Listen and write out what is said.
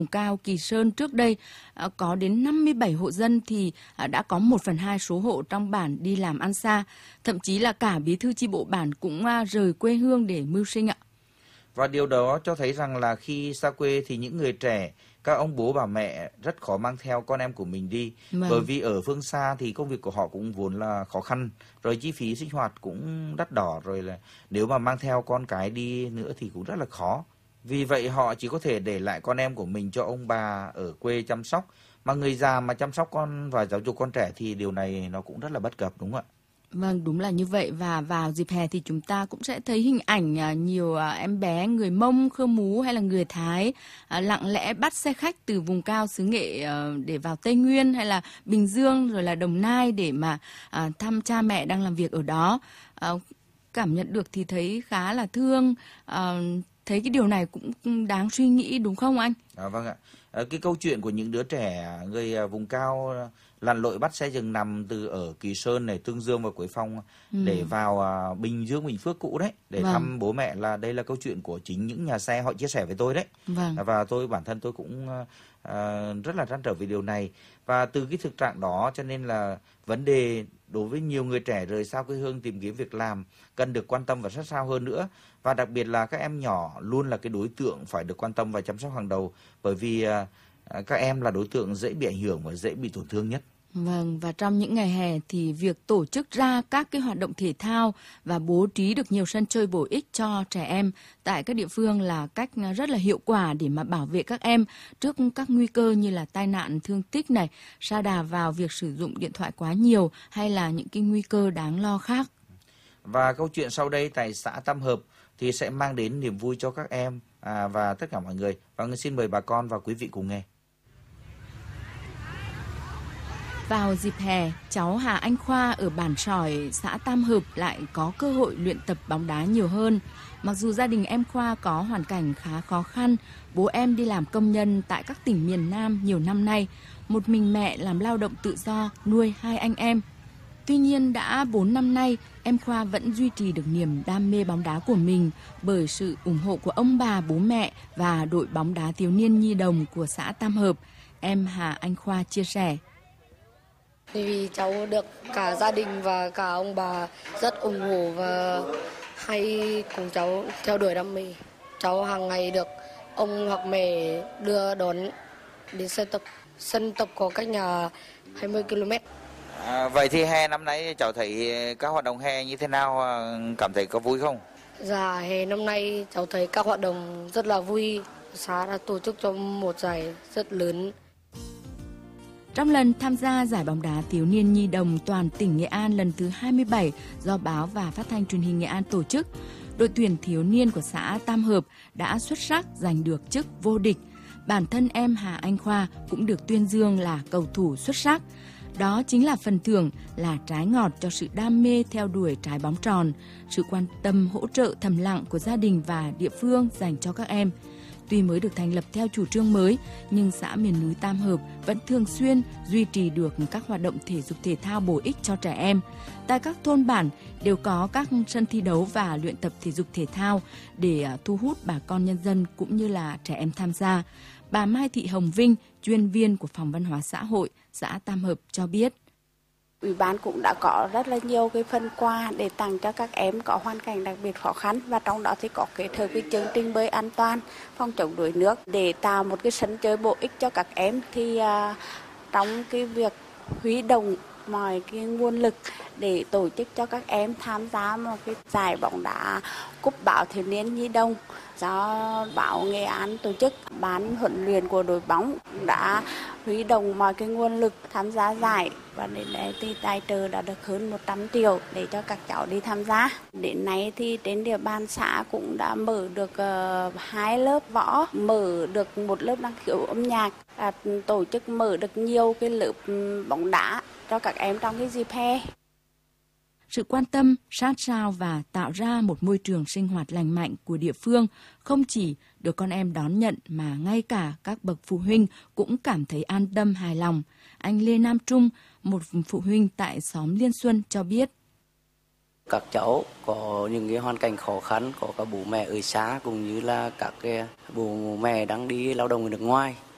Vùng cao Kỳ Sơn trước đây có đến 57 hộ dân thì đã có 1/2 số hộ trong bản đi làm ăn xa. Thậm chí là cả bí thư chi bộ bản cũng rời quê hương để mưu sinh ạ. Và điều đó cho thấy rằng là khi xa quê thì những người trẻ, các ông bố bà mẹ rất khó mang theo con em của mình đi. Bởi vì ở phương xa thì công việc của họ cũng vốn là khó khăn, rồi chi phí sinh hoạt cũng đắt đỏ, rồi là nếu mà mang theo con cái đi nữa thì cũng rất là khó. Vì vậy họ chỉ có thể để lại con em của mình cho ông bà ở quê chăm sóc. Mà người già mà chăm sóc con và giáo dục con trẻ thì điều này nó cũng rất là bất cập, đúng không ạ? Vâng, đúng là như vậy. Và vào dịp hè thì chúng ta cũng sẽ thấy hình ảnh nhiều em bé người Mông, Khơ Mú hay là người Thái lặng lẽ bắt xe khách từ vùng cao xứ Nghệ để vào Tây Nguyên hay là Bình Dương rồi là Đồng Nai để mà thăm cha mẹ đang làm việc ở đó. Cảm nhận được thì thấy khá là thương. Thấy cái điều này cũng đáng suy nghĩ đúng không anh? Vâng ạ. Cái câu chuyện của những đứa trẻ người vùng cao lặn lội bắt xe giường nằm từ ở Kỳ Sơn này, Tương Dương và Quế Phong để vào Bình Dương, Bình Phước cũ đấy, để thăm bố mẹ, là đây là câu chuyện của chính những nhà xe họ chia sẻ với tôi đấy. Và bản thân tôi cũng rất là trăn trở về điều này. Và từ cái thực trạng đó cho nên là vấn đề đối với nhiều người trẻ rời xa quê hương tìm kiếm việc làm cần được quan tâm và sát sao hơn nữa. Và đặc biệt là các em nhỏ luôn là cái đối tượng phải được quan tâm và chăm sóc hàng đầu, bởi vì các em là đối tượng dễ bị ảnh hưởng và dễ bị tổn thương nhất. Vâng, và trong những ngày hè thì việc tổ chức ra các cái hoạt động thể thao và bố trí được nhiều sân chơi bổ ích cho trẻ em tại các địa phương là cách rất là hiệu quả để mà bảo vệ các em trước các nguy cơ như là tai nạn thương tích này, sa đà vào việc sử dụng điện thoại quá nhiều hay là những cái nguy cơ đáng lo khác. Và câu chuyện sau đây tại xã Tam Hợp thì sẽ mang đến niềm vui cho các em và tất cả mọi người. Và xin mời bà con và quý vị cùng nghe. Vào dịp hè, cháu Hà Anh Khoa ở bản Sỏi, xã Tam Hợp lại có cơ hội luyện tập bóng đá nhiều hơn. Mặc dù gia đình em Khoa có hoàn cảnh khá khó khăn, bố em đi làm công nhân tại các tỉnh miền Nam nhiều năm nay, một mình mẹ làm lao động tự do nuôi 2 anh em. Tuy nhiên đã 4 năm nay, em Khoa vẫn duy trì được niềm đam mê bóng đá của mình bởi sự ủng hộ của ông bà, bố mẹ và đội bóng đá thiếu niên nhi đồng của xã Tam Hợp. Em Hà Anh Khoa chia sẻ. Vì cháu được cả gia đình và cả ông bà rất ủng hộ và hay cùng cháu theo đuổi đam mê. Cháu hàng ngày được ông hoặc mẹ đưa đón đến sân tập. Sân tập có cách nhà 20 km. Vậy thì hè năm nay cháu thấy các hoạt động hè như thế nào, cảm thấy có vui không? Dạ, hè năm nay cháu thấy các hoạt động rất là vui. Xã đã tổ chức cho một giải rất lớn. Trong lần tham gia giải bóng đá thiếu niên nhi đồng toàn tỉnh Nghệ An lần thứ 27 do Báo và Phát thanh Truyền hình Nghệ An tổ chức, đội tuyển thiếu niên của xã Tam Hợp đã xuất sắc giành được chức vô địch. Bản thân em Hà Anh Khoa cũng được tuyên dương là cầu thủ xuất sắc. Đó chính là phần thưởng, là trái ngọt cho sự đam mê theo đuổi trái bóng tròn, sự quan tâm hỗ trợ thầm lặng của gia đình và địa phương dành cho các em. Tuy mới được thành lập theo chủ trương mới, nhưng xã miền núi Tam Hợp vẫn thường xuyên duy trì được các hoạt động thể dục thể thao bổ ích cho trẻ em. Tại các thôn bản đều có các sân thi đấu và luyện tập thể dục thể thao để thu hút bà con nhân dân cũng như là trẻ em tham gia. Bà Mai Thị Hồng Vinh, chuyên viên của Phòng Văn hóa Xã hội, xã Tam Hợp cho biết. Ủy ban cũng đã có rất là nhiều cái phần quà để tặng cho các em có hoàn cảnh đặc biệt khó khăn, và trong đó thì có kết hợp với chương trình bơi an toàn, phòng chống đuối nước để tạo một cái sân chơi bổ ích cho các em. Thì trong cái việc huy động mọi cái nguồn lực để tổ chức cho các em tham gia một cái giải bóng đá cúp Báo thiếu niên nhi đồng do Báo Nghệ An tổ chức. Ban huấn luyện của đội bóng đã huy động mọi cái nguồn lực tham gia giải, và đến nay thì tài trợ đã được hơn 100 triệu để cho các cháu đi tham gia. Đến nay thì trên địa bàn xã cũng đã mở được 2 lớp võ, mở được 1 lớp năng khiếu âm nhạc, tổ chức mở được nhiều cái lớp bóng đá cho các em trong cái dịp hè. Sự quan tâm, sát sao và tạo ra một môi trường sinh hoạt lành mạnh của địa phương không chỉ được con em đón nhận mà ngay cả các bậc phụ huynh cũng cảm thấy an tâm hài lòng. Anh Lê Nam Trung, một phụ huynh tại xóm Liên Xuân cho biết. Các cháu có những cái hoàn cảnh khó khăn, có các bố mẹ ở xa cũng như là các cái bố mẹ đang đi lao động ở nước ngoài.